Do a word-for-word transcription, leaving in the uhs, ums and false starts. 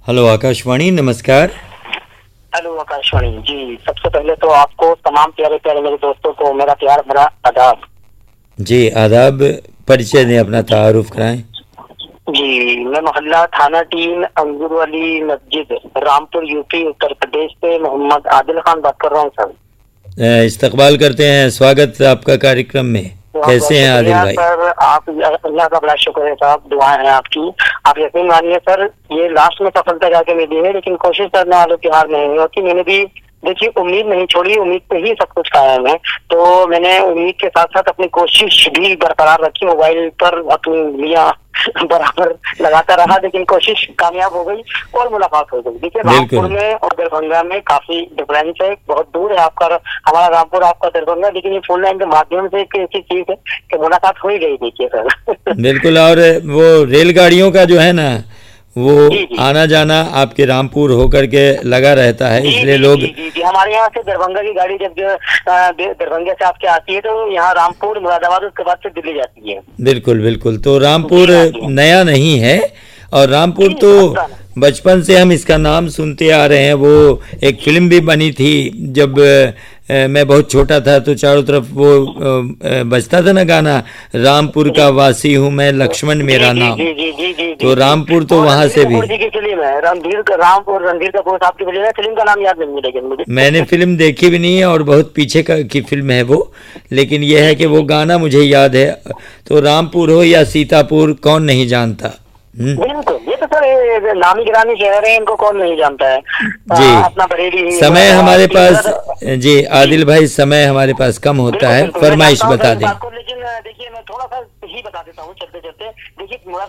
Hello Akashvani, नमस्कार। Hello Akashvani जी। सबसे पहले तो आपको तमाम प्यारे प्यारे मेरे दोस्तों को मेरा प्यार भरा आदाब। जी आदाब। परिचय दें, अपना तारुफ कराएं। जी, मैं मोहल्ला थाना तीन अंगूर वाली मस्जिद रामपुर यूपी उत्तर प्रदेश से मोहम्मद आदिल खान बात कर रहा हूँ सर। अ, इस्तकबाल करते हैं, स्वागत आपका कार्यक्रम में। कैसे हैं आदिल भाई? सर आप, अल्लाह का बड़ा शुक्र है साहब, दुआएं हैं आपकी। आप यकीन मानिए सर, ये लास्ट में सफलता जाके मिली है, लेकिन कोशिश करने वालों की हार नहीं होती। मैंने भी देखिए उम्मीद नहीं छोड़ी, उम्मीद पे ही सब कुछ कायम है। तो मैंने उम्मीद के साथ साथ अपनी कोशिश भी बरकरार रखी, मोबाइल पर अपनी लिया बराबर लगाता रहा, लेकिन कोशिश कामयाब हो गई और मुलाकात हो गई। देखिए रामपुर में और दरभंगा में काफी डिफरेंस है, बहुत दूर है आपका हमारा रामपुर, आपका दरभंगा, लेकिन ये फोन लाइन के माध्यम से एक ऐसी चीज है कि मुलाकात हो ही गई। देखिए सर बिल्कुल। और वो रेलगाड़ियों का जो है ना, वो जी जी। आना जाना आपके रामपुर होकर के लगा रहता है, इसलिए लोग जी, जी, जी, हमारे यहाँ से दरभंगा की गाड़ी जब दरभंगा से आपके आती है तो यहाँ रामपुर मुरादाबाद, उसके बाद से दिल्ली जाती है। बिल्कुल बिल्कुल। तो रामपुर नया नहीं है, और रामपुर तो बचपन से हम इसका नाम सुनते आ रहे हैं। वो एक फिल्म भी बनी थी जब ए, मैं बहुत छोटा था, तो चारों तरफ वो ए, बजता था ना गाना, रामपुर का वासी हूँ मैं, लक्ष्मण मेरा नाम। जी, जी, जी, जी, तो रामपुर तो वहाँ से भी की फिल्म है, रणधीर रामपुर रणधीर कपूर साहब की फिल्म है। फिल्म का नाम याद नहीं लेकिन मुझे, मैंने फिल्म देखी भी नहीं है, और बहुत पीछे का की फिल्म है वो, लेकिन यह है कि वो गाना मुझे याद है। तो रामपुर हो या सीतापुर, कौन नहीं जानता। बिल्कुल, ये तो सर नामी गिरामी शहर है, इनको कौन नहीं जानता है जी। आ, अपना बरेली। समय हमारे पास जी आदिल भाई, समय हमारे पास कम होता है, फरमाइश बता दें। लेकिन देखिए मैं थोड़ा सा ही बता देता हूँ चलते चलते। देखिए